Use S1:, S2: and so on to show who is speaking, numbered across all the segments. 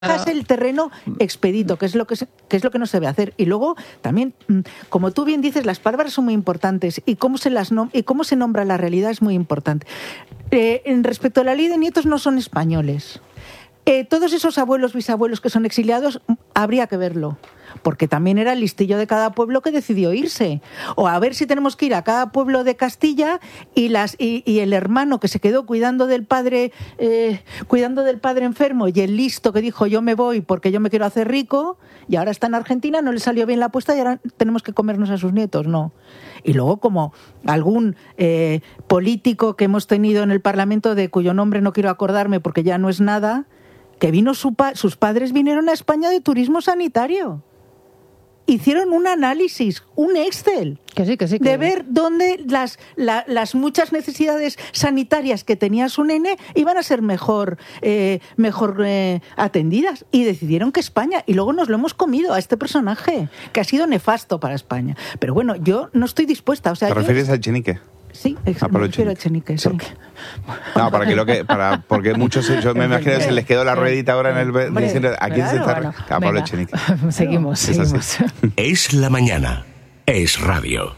S1: dejas el terreno expedito, que es lo que no se debe hacer. Y luego también, como tú bien dices, las palabras son muy importantes y cómo se nombra la realidad es muy importante. Respecto a la ley de nietos, no son españoles. Todos esos abuelos, bisabuelos que son exiliados, habría que verlo, porque también era el listillo de cada pueblo que decidió irse. O a ver si tenemos que ir a cada pueblo de Castilla y el hermano que se quedó cuidando del padre enfermo, y el listo que dijo yo me voy porque yo me quiero hacer rico, y ahora está en Argentina, no le salió bien la apuesta y ahora tenemos que comernos a sus nietos, no. Y luego, como algún político que hemos tenido en el Parlamento, de cuyo nombre no quiero acordarme porque ya no es nada, que vino sus padres vinieron a España de turismo sanitario. Hicieron un análisis, un Excel, de ver dónde las muchas necesidades sanitarias que tenía su nene iban a ser mejor atendidas, y decidieron que España, y luego nos lo hemos comido a este personaje, que ha sido nefasto para España. Pero bueno, yo no estoy dispuesta. O sea,
S2: ¿te refieres al Chenique?
S1: Sí, me refiero a Chenique, sí.
S2: No, porque muchos, yo me imagino que se les quedó la ruedita ahora en el diciendo, ¿a quién se está? A Pablo Echenique.
S3: Seguimos.
S4: Es la mañana. Es radio.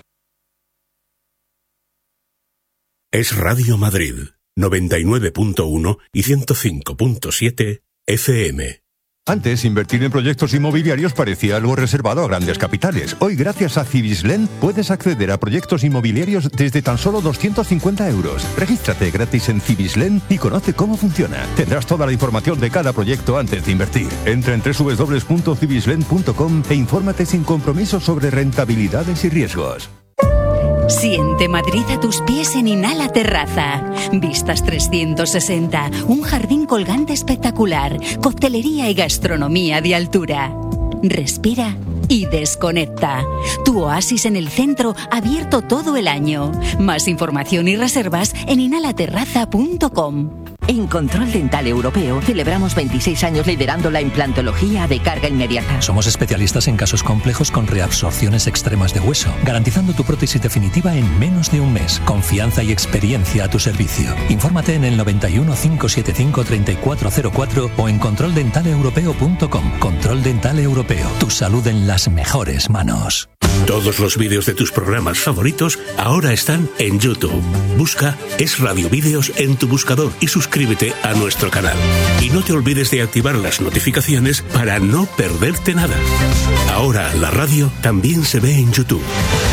S4: Es Radio Madrid, 99.1 y 105.7 FM.
S5: Antes, invertir en proyectos inmobiliarios parecía algo reservado a grandes capitales. Hoy, gracias a Cibislen, puedes acceder a proyectos inmobiliarios desde tan solo 250 euros. Regístrate gratis en Cibislen y conoce cómo funciona. Tendrás toda la información de cada proyecto antes de invertir. Entra en www.cibislen.com e infórmate sin compromiso sobre rentabilidades y riesgos.
S6: Siente Madrid a tus pies en Inhala Terraza. Vistas 360, un jardín colgante espectacular, coctelería y gastronomía de altura. Respira y desconecta. Tu oasis en el centro, abierto todo el año. Más información y reservas en inhalaterraza.com.
S7: En Control Dental Europeo celebramos 26 años liderando la implantología de carga inmediata.
S8: Somos especialistas en casos complejos con reabsorciones extremas de hueso, garantizando tu prótesis definitiva en menos de un mes. Confianza y experiencia a tu servicio. Infórmate en el 91 575 3404 o en controldentaleeuropeo.com. Control Dental Europeo. Tu salud en las mejores manos.
S4: Todos los vídeos de tus programas favoritos ahora están en YouTube. Busca Es Radio Vídeos en tu buscador y suscríbete a nuestro canal. Y no te olvides de activar las notificaciones para no perderte nada. Ahora la radio también se ve en YouTube.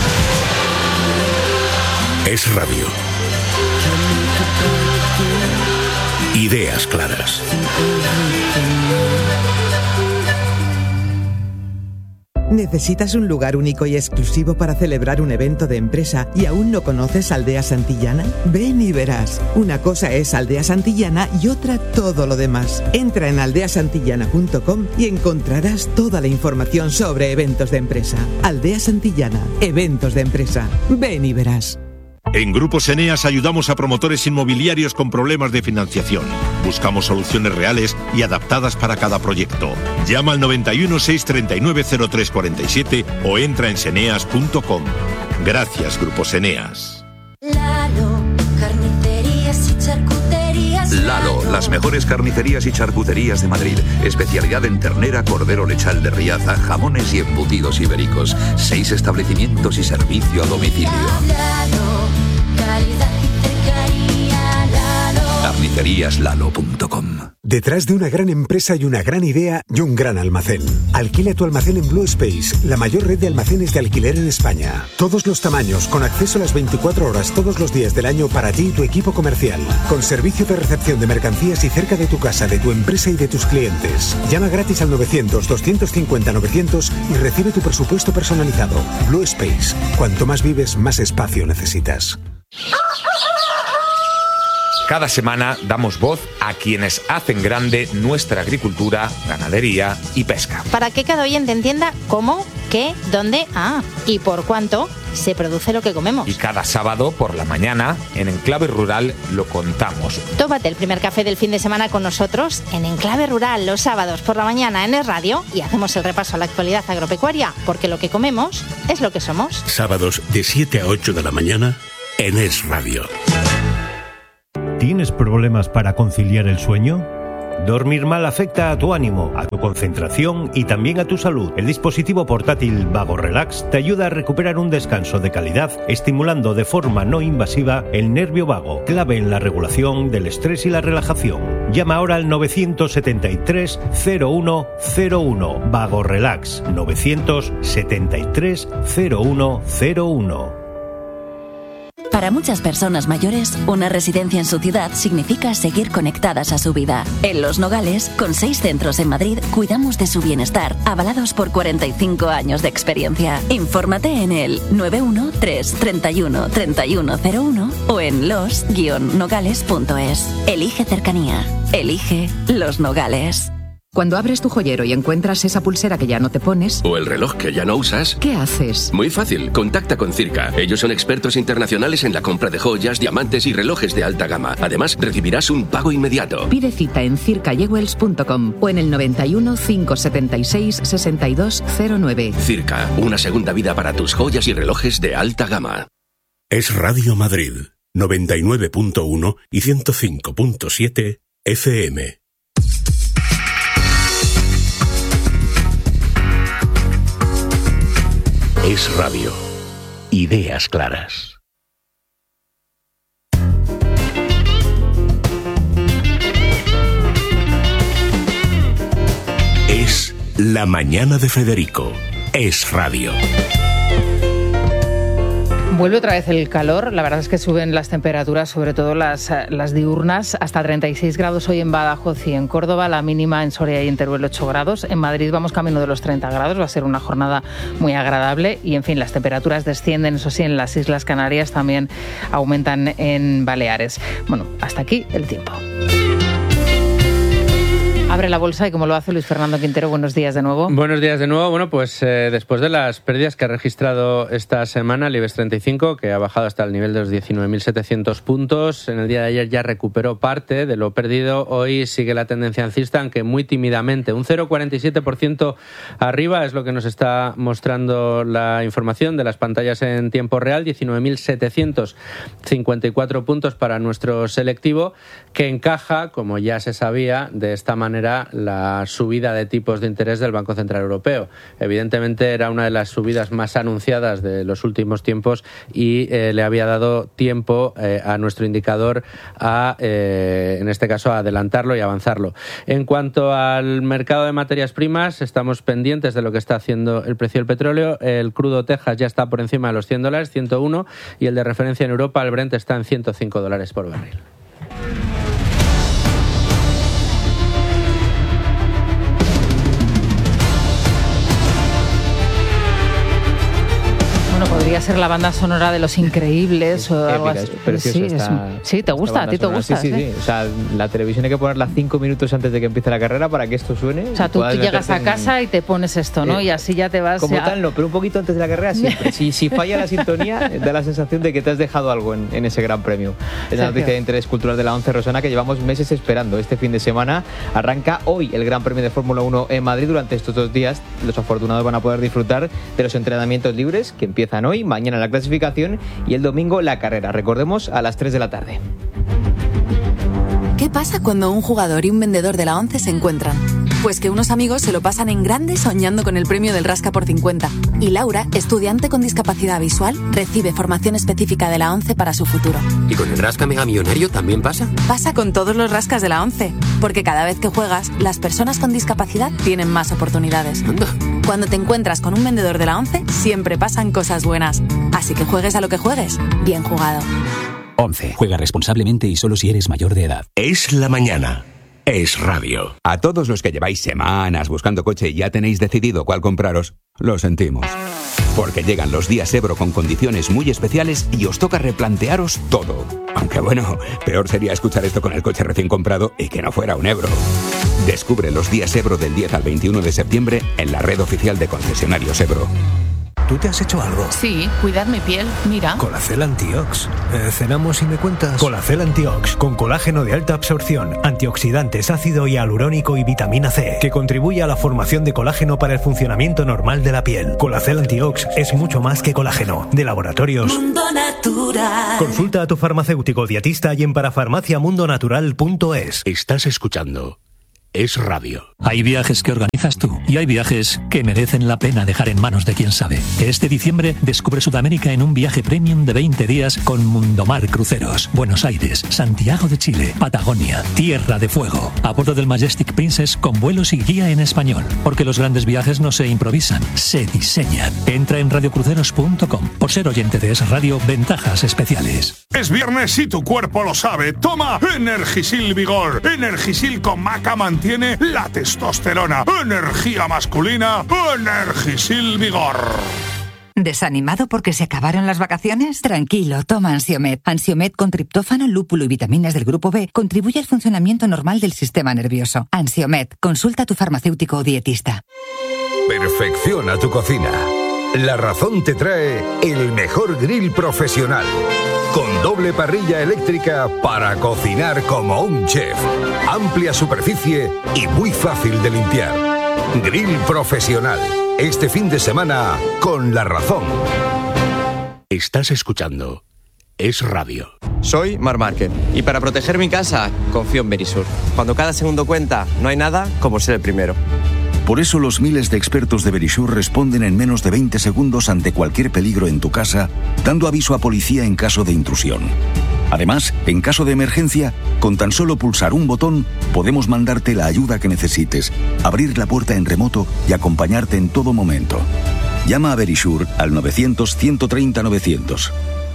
S4: Es Radio. Ideas claras.
S9: ¿Necesitas un lugar único y exclusivo para celebrar un evento de empresa y aún no conoces Aldea Santillana? Ven y verás. Una cosa es Aldea Santillana y otra todo lo demás. Entra en aldeasantillana.com y encontrarás toda la información sobre eventos de empresa. Aldea Santillana, eventos de empresa. Ven y verás.
S10: En Grupos Eneas ayudamos a promotores inmobiliarios con problemas de financiación. Buscamos soluciones reales y adaptadas para cada proyecto. Llama al 91 639 0347 o entra en seneas.com. Gracias, Grupos Eneas.
S11: Lalo, carnicerías y charcuterías.
S12: Lalo, las mejores carnicerías y charcuterías de Madrid. Especialidad en ternera, cordero lechal de Riaza, jamones y embutidos ibéricos. 6 establecimientos y servicio a domicilio.
S11: Calidad y cercanía, Lalo.
S12: Carniceríaslalo.com.
S13: Detrás de una gran empresa hay una gran idea y un gran almacén. Alquila tu almacén en Blue Space, la mayor red de almacenes de alquiler en España. Todos los tamaños, con acceso a las 24 horas todos los días del año para ti y tu equipo comercial. Con servicio de recepción de mercancías y cerca de tu casa, de tu empresa y de tus clientes. Llama gratis al 900-250-900 y recibe tu presupuesto personalizado. Blue Space. Cuanto más vives, más espacio necesitas.
S14: Cada semana damos voz a quienes hacen grande nuestra agricultura, ganadería y pesca.
S15: Para que cada oyente entienda cómo, qué, dónde, y por cuánto se produce lo que comemos.
S14: Y cada sábado por la mañana, en Enclave Rural, lo contamos.
S15: Tómate el primer café del fin de semana con nosotros en Enclave Rural los sábados por la mañana en Es Radio y hacemos el repaso a la actualidad agropecuaria, porque lo que comemos es lo que somos.
S4: Sábados de 7 a 8 de la mañana en Es Radio.
S16: ¿Tienes problemas para conciliar el sueño?
S3: Dormir mal afecta a tu ánimo, a tu concentración y también a tu salud. El dispositivo portátil Vago Relax te ayuda a recuperar un descanso de calidad, estimulando de forma no invasiva el nervio vago, clave en la regulación del estrés y la relajación. Llama ahora al 973 0101. Vago Relax 973 0101.
S16: Para muchas personas mayores, una residencia en su ciudad significa seguir conectadas a su vida. En Los Nogales, con 6 centros en Madrid, cuidamos de su bienestar, avalados por 45 años de experiencia. Infórmate en el 913 31 3101 o en los-nogales.es. Elige cercanía. Elige Los Nogales.
S17: Cuando abres tu joyero y encuentras esa pulsera que ya no te pones,
S18: o el reloj que ya no usas,
S17: ¿qué haces?
S18: Muy fácil, contacta con Circa. Ellos son expertos internacionales en la compra de joyas, diamantes y relojes de alta gama. Además, recibirás un pago inmediato.
S17: Pide cita en circayewells.com o en el 91 576 6209.
S18: Circa, una segunda vida para tus joyas y relojes de alta gama.
S4: Es Radio Madrid, 99.1 y 105.7 FM. Es Radio. Ideas claras. Es La Mañana de Federico. Es Radio.
S19: Vuelve otra vez el calor, la verdad es que suben las temperaturas, sobre todo las diurnas, hasta 36 grados hoy en Badajoz y en Córdoba, la mínima en Soria y en Teruel 8 grados, en Madrid vamos camino de los 30 grados, va a ser una jornada muy agradable y en fin, las temperaturas descienden, eso sí, en las Islas Canarias, también aumentan en Baleares. Bueno, hasta aquí el tiempo. Abre la bolsa y como lo hace Luis Fernando Quintero, buenos días de nuevo.
S20: Buenos días de nuevo. Bueno, pues después de las pérdidas que ha registrado esta semana el IBEX 35, que ha bajado hasta el nivel de los 19.700 puntos, en el día de ayer ya recuperó parte de lo perdido. Hoy sigue la tendencia alcista, aunque muy tímidamente. Un 0,47% arriba es lo que nos está mostrando la información de las pantallas en tiempo real. 19.754 puntos para nuestro selectivo, que encaja, como ya se sabía, de esta manera la subida de tipos de interés del Banco Central Europeo. Evidentemente era una de las subidas más anunciadas de los últimos tiempos y le había dado tiempo a nuestro indicador a, en este caso, a adelantarlo y avanzarlo. En cuanto al mercado de materias primas, estamos pendientes de lo que está haciendo el precio del petróleo. El crudo Texas ya está por encima de los $100, 101, y el de referencia en Europa, el Brent, está en $105 por barril.
S19: Podría ser la banda sonora de Los Increíbles o algo así.
S21: Sí,
S19: sí, ¿te gusta? ¿A ti te gusta?
S21: Sí. O sea, la televisión hay que ponerla 5 minutos antes de que empiece la carrera para que esto suene.
S19: O sea, tú llegas a casa y te pones esto, ¿no? Y así ya te vas...
S21: Como tal, no, pero un poquito antes de la carrera siempre. Si falla la sintonía, da la sensación de que te has dejado algo en ese gran premio. Es la noticia de interés cultural de la ONCE, Rosana, que llevamos meses esperando. Este fin de semana arranca hoy el Gran Premio de Fórmula 1 en Madrid. Durante estos 2 días, los afortunados van a poder disfrutar de los entrenamientos libres que empiezan hoy, mañana la clasificación y el domingo la carrera. Recordemos, a las 3 de la tarde.
S22: ¿Qué pasa cuando un jugador y un vendedor de la ONCE se encuentran? Pues que unos amigos se lo pasan en grande soñando con el premio del Rasca por 50. Y Laura, estudiante con discapacidad visual, recibe formación específica de la ONCE para su futuro.
S23: ¿Y con el Rasca Mega Millonario también pasa?
S22: Pasa con todos los rascas de la ONCE. Porque cada vez que juegas, las personas con discapacidad tienen más oportunidades.
S23: Anda.
S22: Cuando te encuentras con un vendedor de la ONCE, siempre pasan cosas buenas. Así que juegues a lo que juegues, bien jugado.
S24: ONCE. Juega responsablemente y solo si eres mayor de edad.
S4: Es la mañana. Es Radio.
S25: A todos los que lleváis semanas buscando coche y ya tenéis decidido cuál compraros, lo sentimos. Porque llegan los días Ebro con condiciones muy especiales y os toca replantearos todo. Aunque bueno, peor sería escuchar esto con el coche recién comprado y que no fuera un Ebro. Descubre los días Ebro del 10 al 21 de septiembre en la red oficial de concesionarios Ebro.
S26: ¿Tú te has hecho algo?
S27: Sí, cuidar mi piel, mira.
S26: Colacel Antiox. ¿Cenamos y me cuentas? Colacel Antiox, con colágeno de alta absorción, antioxidantes, ácido hialurónico y vitamina C, que contribuye a la formación de colágeno para el funcionamiento normal de la piel. Colacel Antiox es mucho más que colágeno. De Laboratorios
S11: Mundo Natural.
S26: Consulta a tu farmacéutico dietista y en parafarmaciamundonatural.es.
S4: Estás escuchando es radio.
S1: Hay viajes que organizas tú y hay viajes que merecen la pena dejar en manos de quien sabe. Este diciembre descubre Sudamérica en un viaje premium de 20 días con Mundomar Cruceros. Buenos Aires, Santiago de Chile, Patagonia, Tierra de Fuego. A bordo del Majestic Princess con vuelos y guía en español. Porque los grandes viajes no se improvisan, se diseñan. Entra en radiocruceros.com. Por ser oyente de Es Radio, ventajas especiales.
S2: Es viernes y tu cuerpo lo sabe. Toma Energisil Vigor. Energisil con maca mantiene la testosterona. Energía masculina. Energisil Vigor.
S5: ¿Desanimado porque se acabaron las vacaciones? Tranquilo, toma Ansiomed. Ansiomed con triptófano, lúpulo y vitaminas del grupo B contribuye al funcionamiento normal del sistema nervioso. Ansiomed, consulta a tu farmacéutico o dietista.
S6: Perfecciona tu cocina. La Razón te trae el mejor grill profesional. Con doble parrilla eléctrica para cocinar como un chef. Amplia superficie y muy fácil de limpiar. Grill profesional. Este fin de semana con La Razón.
S4: Estás escuchando Es Radio.
S7: Soy Marc Márquez y para proteger mi casa confío en Verisur. Cuando cada segundo cuenta, no hay nada como ser el primero.
S8: Por eso los miles de expertos de Verisur responden en menos de 20 segundos ante cualquier peligro en tu casa, dando aviso a policía en caso de intrusión. Además, en caso de emergencia, con tan solo pulsar un botón, podemos mandarte la ayuda que necesites, abrir la puerta en remoto y acompañarte en todo momento. Llama a Verisur al 900-130-900.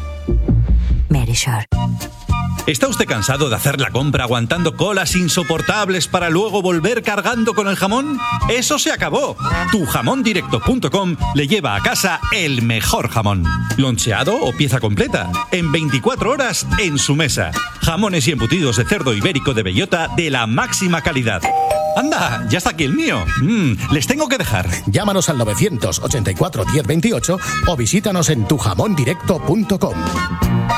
S5: Verisur.
S9: ¿Está usted cansado de hacer la compra aguantando colas insoportables para luego volver cargando con el jamón? ¡Eso se acabó! Tujamondirecto.com le lleva a casa el mejor jamón. Loncheado o pieza completa. En 24 horas en su mesa. Jamones y embutidos de cerdo ibérico de bellota de la máxima calidad. ¡Anda! ¡Ya está aquí el mío! Les tengo que dejar.
S28: Llámanos al 984 1028 o visítanos en tujamondirecto.com.